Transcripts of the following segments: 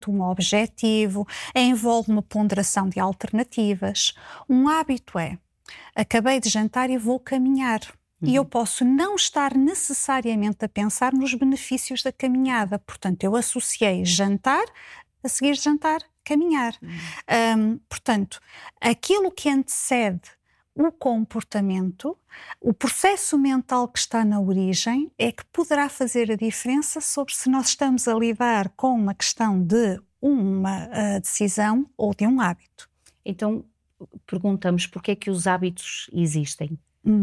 um objetivo, envolve uma ponderação de alternativas. Um hábito é: acabei de jantar e vou caminhar. E eu posso não estar necessariamente a pensar nos benefícios da caminhada. Portanto, eu associei jantar, a seguir de jantar, caminhar. Portanto, aquilo que antecede o comportamento, o processo mental que está na origem, é que poderá fazer a diferença sobre se nós estamos a lidar com uma questão de uma decisão ou de um hábito. Então, perguntamos porque é que os hábitos existem?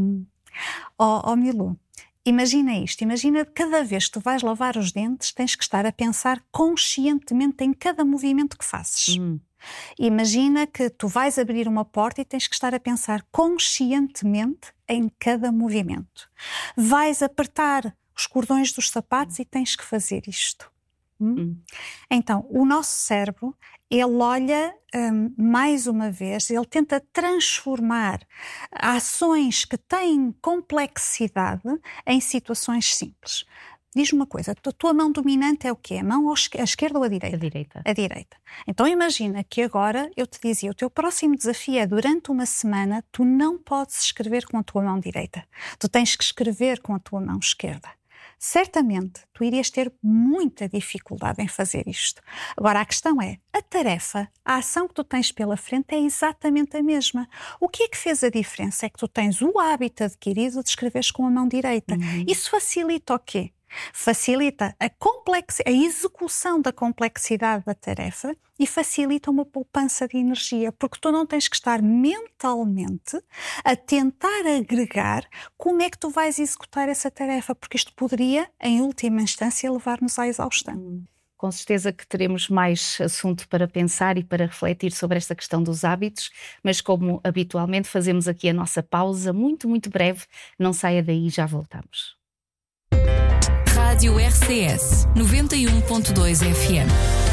Milu, imagina isto, imagina que cada vez que tu vais lavar os dentes tens que estar a pensar conscientemente em cada movimento que fazes. Imagina que tu vais abrir uma porta e tens que estar a pensar conscientemente em cada movimento. Vais apertar os cordões dos sapatos e tens que fazer isto. Então, o nosso cérebro, ele olha mais uma vez, ele tenta transformar ações que têm complexidade em situações simples. Diz-me uma coisa, a tua mão dominante é o quê? A mão à esquerda ou à direita? A direita. A direita. Então imagina que agora eu te dizia, o teu próximo desafio é, durante uma semana, tu não podes escrever com a tua mão direita. Tu tens que escrever com a tua mão esquerda. Certamente tu irias ter muita dificuldade em fazer isto. Agora a questão é, a tarefa, a ação que tu tens pela frente é exatamente a mesma. O que é que fez a diferença? É que tu tens o hábito adquirido de escreveres com a mão direita. Isso facilita o quê? Facilita a execução da complexidade da tarefa e facilita uma poupança de energia, porque tu não tens que estar mentalmente a tentar agregar como é que tu vais executar essa tarefa, porque isto poderia, em última instância, levar-nos à exaustão. Com certeza que teremos mais assunto para pensar e para refletir sobre esta questão dos hábitos, mas como habitualmente fazemos aqui a nossa pausa muito, muito breve. Não saia daí, já voltamos. Rádio RCS 91.2 FM.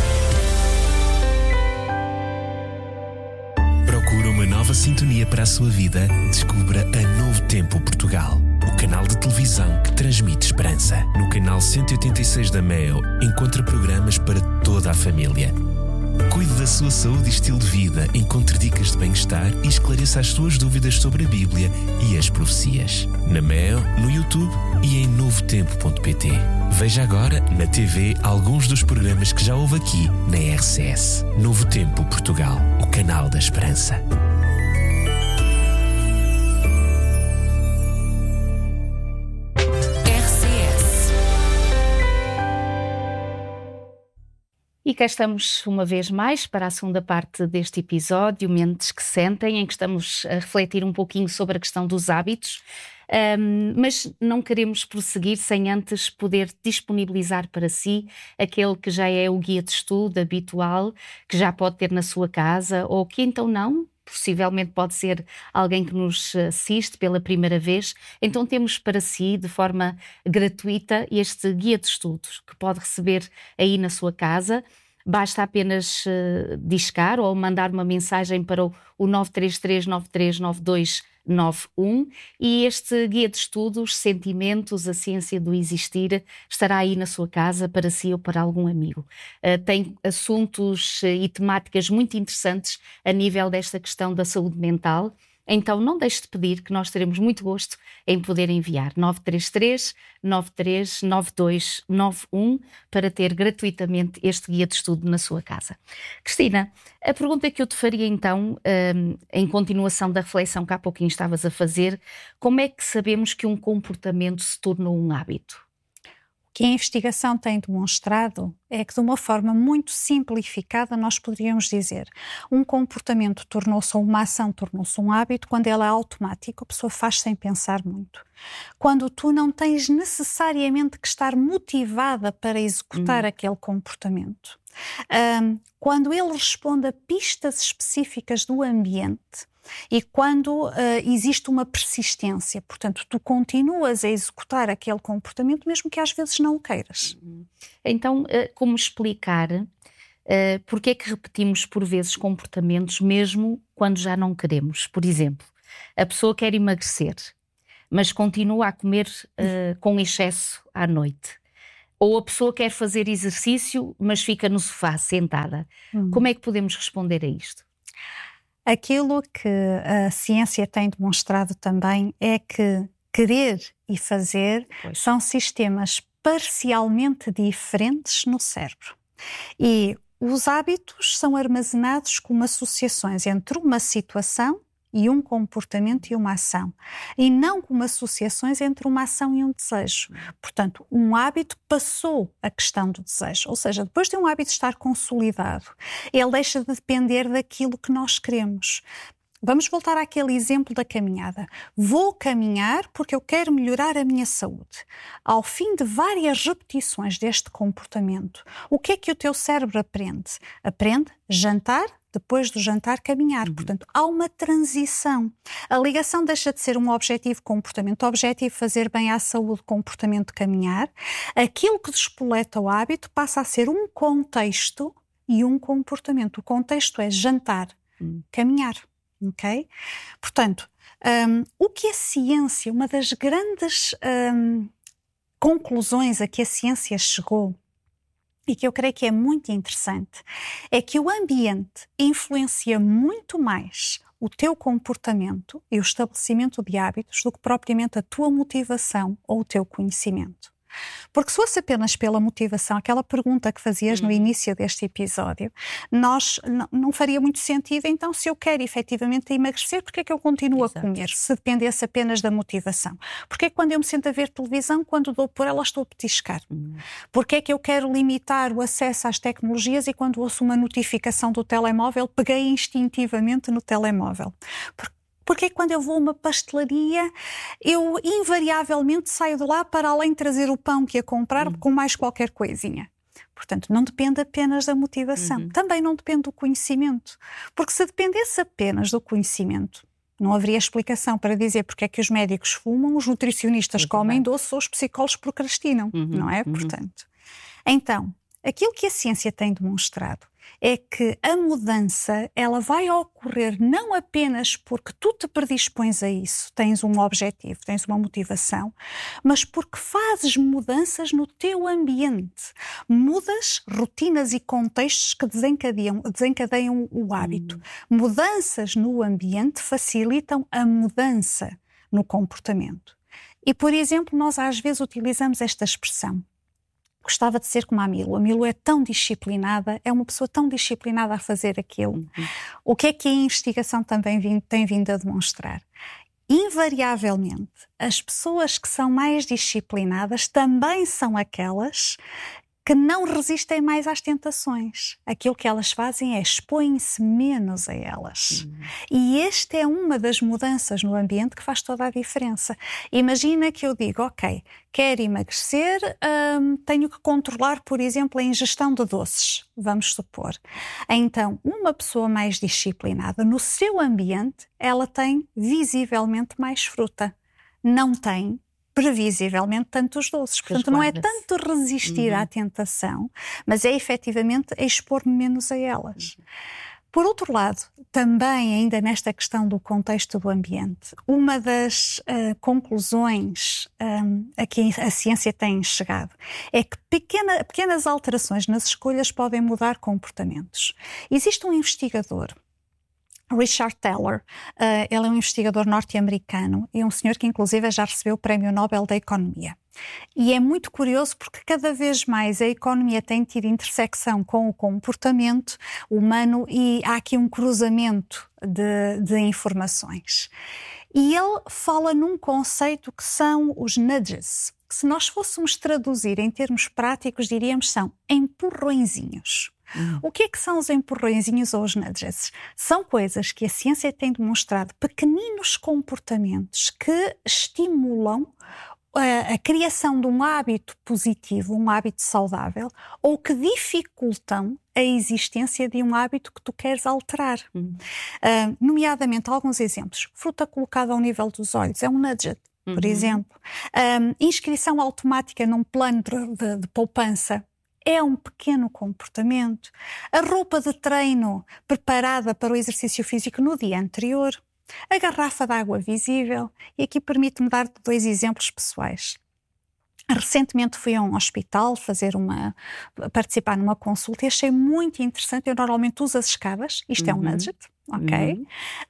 Procura uma nova sintonia para a sua vida? Descubra a Novo Tempo Portugal, o canal de televisão que transmite esperança. No canal 186 da MEO, encontra programas para toda a família. Cuide da sua saúde e estilo de vida, encontre dicas de bem-estar e esclareça as suas dúvidas sobre a Bíblia e as profecias. Na MEO, no YouTube e em novotempo.pt. Veja agora na TV alguns dos programas que já houve aqui na RCS. Novo Tempo Portugal, o canal da esperança. E cá estamos uma vez mais para a segunda parte deste episódio, Mentes que Sentem, em que estamos a refletir um pouquinho sobre a questão dos hábitos, mas não queremos prosseguir sem antes poder disponibilizar para si aquele que já é o guia de estudo habitual, que já pode ter na sua casa, ou que então não, possivelmente pode ser alguém que nos assiste pela primeira vez. Então temos para si, de forma gratuita, este guia de estudos que pode receber aí na sua casa. Basta apenas discar ou mandar uma mensagem para o 933939291 e este guia de estudos, Sentimentos, a Ciência do Existir, estará aí na sua casa para si ou para algum amigo. Tem assuntos e temáticas muito interessantes a nível desta questão da saúde mental. Então não deixe de pedir, que nós teremos muito gosto em poder enviar 933-939291 para ter gratuitamente este guia de estudo na sua casa. Cristina, a pergunta que eu te faria então, em continuação da reflexão que há pouquinho estavas a fazer, como é que sabemos que um comportamento se tornou um hábito? O que a investigação tem demonstrado é que, de uma forma muito simplificada, nós poderíamos dizer um comportamento tornou-se, ou uma ação tornou-se um hábito quando ela é automática, a pessoa faz sem pensar muito. Quando tu não tens necessariamente que estar motivada para executar aquele comportamento. Quando ele responde a pistas específicas do ambiente e quando existe uma persistência, portanto, tu continuas a executar aquele comportamento mesmo que às vezes não o queiras. Então, como explicar porque é que repetimos por vezes comportamentos mesmo quando já não queremos? Por exemplo, a pessoa quer emagrecer, mas continua a comer com excesso à noite. Ou a pessoa quer fazer exercício, mas fica no sofá, sentada. Como é que podemos responder a isto? Aquilo que a ciência tem demonstrado também é que querer e fazer são sistemas parcialmente diferentes no cérebro. E os hábitos são armazenados como associações entre uma situação e um comportamento e uma ação, e não como associações entre uma ação e um desejo. Portanto, um hábito passou a questão do desejo, ou seja, depois de um hábito estar consolidado, ele deixa de depender daquilo que nós queremos. Vamos voltar àquele exemplo da caminhada. Vou caminhar porque eu quero melhorar a minha saúde. Ao fim de várias repetições deste comportamento, o que é que o teu cérebro aprende? Aprende jantar, depois do jantar caminhar. Portanto, há uma transição. A ligação deixa de ser um objetivo comportamento. O objetivo fazer bem à saúde, comportamento caminhar. Aquilo que despoleta o hábito passa a ser um contexto e um comportamento. O contexto é jantar, caminhar. Ok? Portanto, o que a ciência, uma das grandes conclusões a que a ciência chegou, e que eu creio que é muito interessante, é que o ambiente influencia muito mais o teu comportamento e o estabelecimento de hábitos do que propriamente a tua motivação ou o teu conhecimento. Porque se fosse apenas pela motivação, aquela pergunta que fazias no início deste episódio, não faria muito sentido. Então, se eu quero efetivamente emagrecer, porque é que eu continuo a comer? Se dependesse apenas da motivação. Porque é que quando eu me sento a ver televisão, quando dou por ela, estou a petiscar? Porque é que eu quero limitar o acesso às tecnologias e quando ouço uma notificação do telemóvel, peguei instintivamente no telemóvel? Porque quando eu vou a uma pastelaria, eu invariavelmente saio de lá para além de trazer o pão que ia comprar com mais qualquer coisinha. Portanto, não depende apenas da motivação. Também não depende do conhecimento. Porque se dependesse apenas do conhecimento, não haveria explicação para dizer porque é que os médicos fumam, os nutricionistas comem doce ou os psicólogos procrastinam, não é? Portanto, então, aquilo que a ciência tem demonstrado é que a mudança, ela vai ocorrer não apenas porque tu te predispões a isso, tens um objetivo, tens uma motivação, mas porque fazes mudanças no teu ambiente. Mudas rotinas e contextos que desencadeiam o hábito. Mudanças no ambiente facilitam a mudança no comportamento. E, por exemplo, nós às vezes utilizamos esta expressão. Gostava de ser como a Milo. A Milo é tão disciplinada, é uma pessoa tão disciplinada a fazer aquilo. O que é que a investigação também tem vindo a demonstrar? Invariavelmente, as pessoas que são mais disciplinadas também são aquelas que não resistem mais às tentações. Aquilo que elas fazem é expõem-se menos a elas. E esta é uma das mudanças no ambiente que faz toda a diferença. Imagina que eu digo, ok, quero emagrecer, tenho que controlar, por exemplo, a ingestão de doces, vamos supor. Então, uma pessoa mais disciplinada, no seu ambiente, ela tem visivelmente mais fruta. Não tem previsivelmente tantos doces. Portanto, não é tanto resistir à tentação, mas é efetivamente expor-me menos a elas. Por outro lado, também ainda nesta questão do contexto do ambiente, uma das conclusões a que a ciência tem chegado é que pequenas alterações nas escolhas podem mudar comportamentos. Existe um investigador, Richard Thaler, ele é um investigador norte-americano e um senhor que inclusive já recebeu o Prémio Nobel da Economia. E é muito curioso porque cada vez mais a economia tem tido intersecção com o comportamento humano e há aqui um cruzamento de informações. E ele fala num conceito que são os nudges, que se nós fôssemos traduzir em termos práticos, diríamos são empurrõezinhos. O que é que são os empurrõezinhos ou os nudges? São coisas que a ciência tem demonstrado, pequeninos comportamentos que estimulam a criação de um hábito positivo, um hábito saudável, ou que dificultam a existência de um hábito que tu queres alterar. Nomeadamente, alguns exemplos. Fruta colocada ao nível dos olhos é um nudge, por exemplo. Inscrição automática num plano de poupança é um pequeno comportamento. A roupa de treino preparada para o exercício físico no dia anterior. A garrafa de água visível. E aqui permite-me dar 2 exemplos pessoais. Recentemente fui a um hospital participar numa consulta e achei muito interessante. Eu normalmente uso as escadas, isto é um nudget, ok?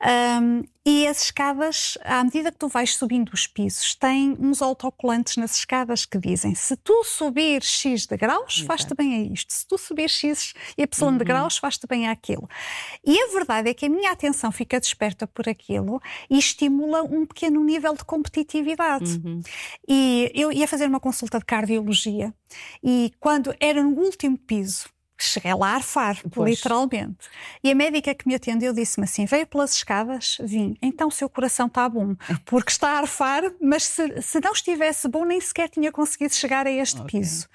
E as escadas, à medida que tu vais subindo os pisos, têm uns autocolantes nas escadas que dizem: se tu subir X de graus, faz-te bem a isto. Se tu subir X, Y de graus, faz-te bem àquilo. E a verdade é que a minha atenção fica desperta por aquilo e estimula um pequeno nível de competitividade. E eu ia fazer uma consulta de cardiologia e quando era no último piso, cheguei lá a arfar, literalmente. E a médica que me atendeu disse-me assim: veio pelas escadas? Vim. Então o seu coração está bom, porque está a arfar, mas se não estivesse bom, nem sequer tinha conseguido chegar a este piso.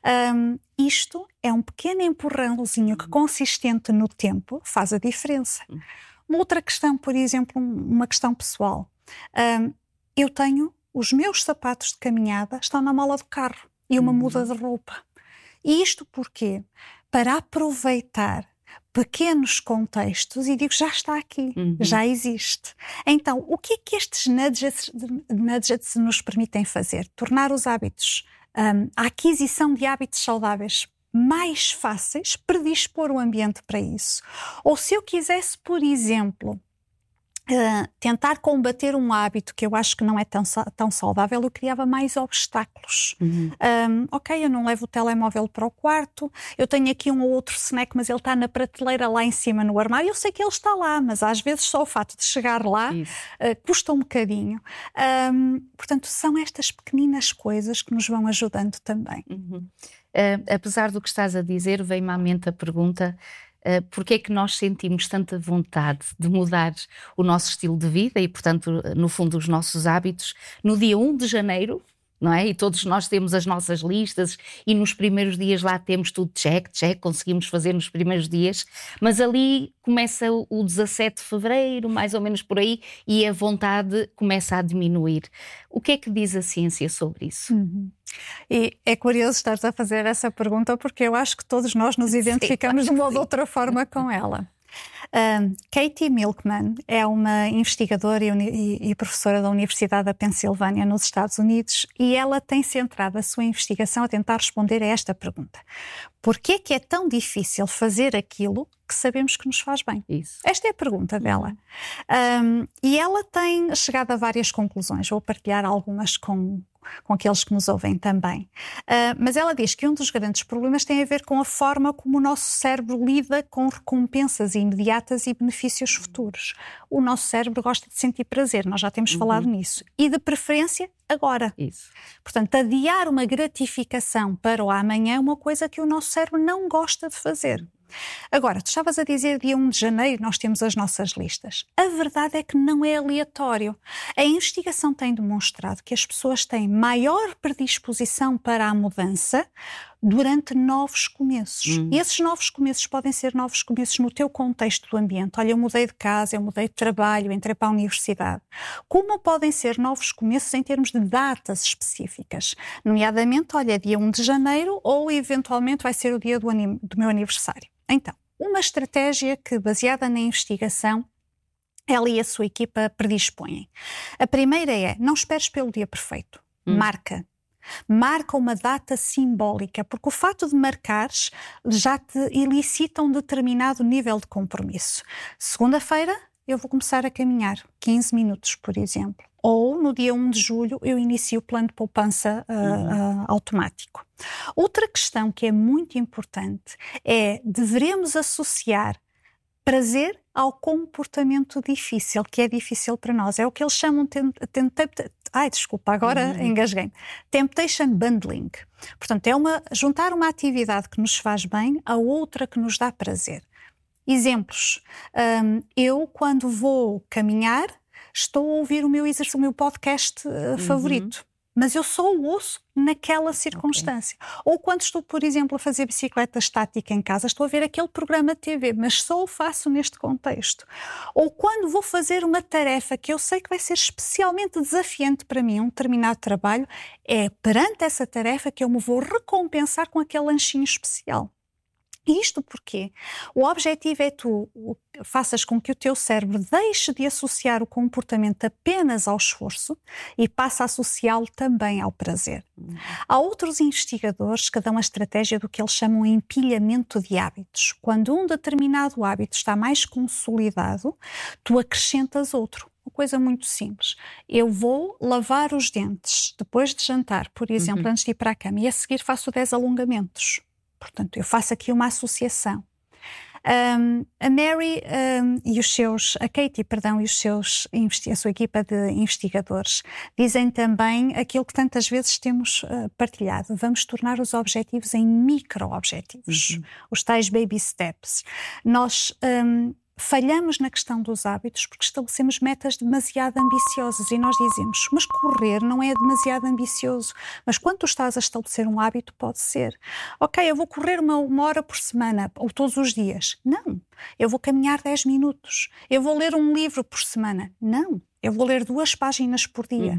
Isto é um pequeno empurrãozinho que, consistente no tempo, faz a diferença. Uma outra questão, por exemplo, uma questão pessoal. Eu tenho os meus sapatos de caminhada, estão na mala do carro e uma muda de roupa. E isto porquê? Para aproveitar pequenos contextos e digo, já está aqui, já existe. Então, o que é que estes nudgets nos permitem fazer? Tornar os hábitos, a aquisição de hábitos saudáveis mais fáceis, predispor o ambiente para isso. Ou se eu quisesse, por exemplo, tentar combater um hábito que eu acho que não é tão saudável, eu criava mais obstáculos. Ok, eu não levo o telemóvel para o quarto, eu tenho aqui um ou outro snack, mas ele está na prateleira lá em cima no armário, eu sei que ele está lá, mas às vezes só o fato de chegar lá custa um bocadinho. Portanto, são estas pequeninas coisas que nos vão ajudando também. Apesar do que estás a dizer, veio-me à mente a pergunta: porque é que nós sentimos tanta vontade de mudar o nosso estilo de vida e, portanto, no fundo, os nossos hábitos no dia 1 de janeiro, não é? E todos nós temos as nossas listas e nos primeiros dias lá temos tudo check, conseguimos fazer nos primeiros dias, mas ali começa o 17 de fevereiro, mais ou menos por aí, e a vontade começa a diminuir. O que é que diz a ciência sobre isso? E é curioso estares a fazer essa pergunta, porque eu acho que todos nós nos identificamos de uma ou de outra forma com ela. Katie Milkman é uma investigadora e professora da Universidade da Pensilvânia, nos Estados Unidos, e ela tem centrado a sua investigação a tentar responder a esta pergunta: porquê é que é tão difícil fazer aquilo que sabemos que nos faz bem? Isso. Esta é a pergunta dela. E ela tem chegado a várias conclusões. Vou partilhar algumas com aqueles que nos ouvem também. Mas ela diz que um dos grandes problemas tem a ver com a forma como o nosso cérebro lida com recompensas imediatas e benefícios futuros. O nosso cérebro gosta de sentir prazer, nós já temos falado nisso. E de preferência, agora. Isso. Portanto, adiar uma gratificação para o amanhã é uma coisa que o nosso cérebro não gosta de fazer. Agora, tu estavas a dizer dia 1 de janeiro nós temos as nossas listas. A verdade é que não é aleatório. A investigação tem demonstrado que as pessoas têm maior predisposição para a mudança durante novos começos. E esses novos começos podem ser novos começos no teu contexto do ambiente. Olha, eu mudei de casa, eu mudei de trabalho, entrei para a universidade. Como podem ser novos começos em termos de datas específicas. Nomeadamente, olha, dia 1 de janeiro ou eventualmente vai ser o dia do meu aniversário. Então, uma estratégia que, baseada na investigação, ela e a sua equipa predispõem. A primeira é: não esperes pelo dia perfeito. Marca uma data simbólica, porque o fato de marcares já te ilicita um determinado nível de compromisso. Segunda-feira eu vou começar a caminhar 15 minutos, por exemplo. Ou no dia 1 de julho eu inicio o plano de poupança automático. Outra questão que é muito importante é: devemos associar prazer ao comportamento difícil, que é difícil para nós. É o que eles chamam engasguei-me. Temptation bundling. Portanto, é juntar uma atividade que nos faz bem a outra que nos dá prazer. Exemplos. Eu, quando vou caminhar, estou a ouvir o meu podcast favorito. Mas eu só o ouço naquela circunstância. Ou quando estou, por exemplo, a fazer bicicleta estática em casa, estou a ver aquele programa de TV, mas só o faço neste contexto. Ou quando vou fazer uma tarefa que eu sei que vai ser especialmente desafiante para mim, um determinado trabalho, é perante essa tarefa que eu me vou recompensar com aquele lanchinho especial. E isto porquê? O objetivo é tu faças com que o teu cérebro deixe de associar o comportamento apenas ao esforço e passe a associá-lo também ao prazer. Há outros investigadores que dão a estratégia do que eles chamam de empilhamento de hábitos. Quando um determinado hábito está mais consolidado, tu acrescentas outro. Uma coisa muito simples. Eu vou lavar os dentes depois de jantar, por exemplo, antes de ir para a cama, e a seguir faço 10 alongamentos. Portanto, eu faço aqui uma associação. A Mary a Katie, e a sua equipa de investigadores dizem também aquilo que tantas vezes temos partilhado. Vamos tornar os objetivos em micro-objetivos, os tais baby steps. Nós falhamos na questão dos hábitos porque estabelecemos metas demasiado ambiciosas e nós dizemos, mas correr não é demasiado ambicioso. Mas quando tu estás a estabelecer um hábito, pode ser. Ok, eu vou correr uma hora por semana ou todos os dias. Não. Eu vou caminhar 10 minutos. Eu vou ler um livro por semana. Não. Eu vou ler 2 páginas por dia.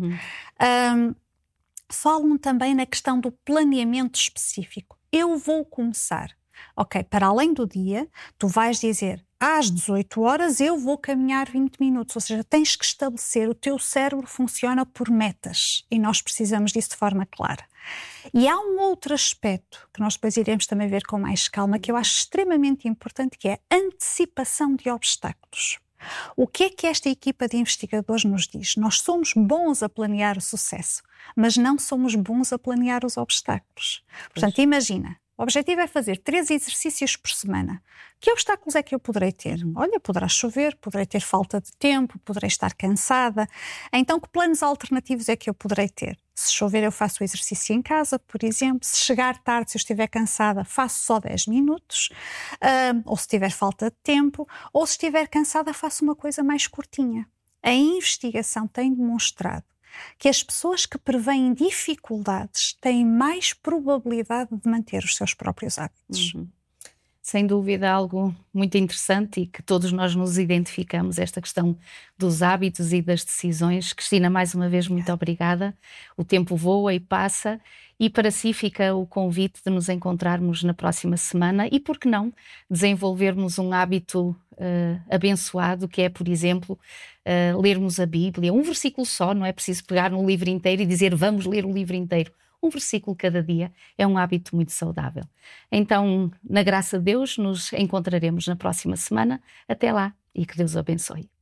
Falam também na questão do planeamento específico. Eu vou começar. Ok, para além do dia, tu vais dizer, às 18 horas eu vou caminhar 20 minutos, ou seja, tens que estabelecer, o teu cérebro funciona por metas e nós precisamos disso de forma clara. E há um outro aspecto que nós depois iremos também ver com mais calma, que eu acho extremamente importante, que é a antecipação de obstáculos. O que é que esta equipa de investigadores nos diz? Nós somos bons a planear o sucesso, mas não somos bons a planear os obstáculos. Portanto, imagina, o objetivo é fazer 3 exercícios por semana. Que obstáculos é que eu poderei ter? Olha, poderá chover, poderei ter falta de tempo, poderei estar cansada. Então, que planos alternativos é que eu poderei ter? Se chover, eu faço o exercício em casa, por exemplo. Se chegar tarde, se eu estiver cansada, faço só 10 minutos. Ou se tiver falta de tempo. Ou se estiver cansada, faço uma coisa mais curtinha. A investigação tem demonstrado que as pessoas que prevêem dificuldades têm mais probabilidade de manter os seus próprios hábitos. Sem dúvida, algo muito interessante e que todos nós nos identificamos, esta questão dos hábitos e das decisões. Cristina, mais uma vez, muito obrigada. O tempo voa e passa e para si fica o convite de nos encontrarmos na próxima semana e, por que não, desenvolvermos um hábito abençoado, que é, por exemplo, lermos a Bíblia, um versículo só, não é preciso pegar no livro inteiro e dizer vamos ler o livro inteiro. Um versículo cada dia é um hábito muito saudável. Então, na graça de Deus, nos encontraremos na próxima semana. Até lá e que Deus o abençoe.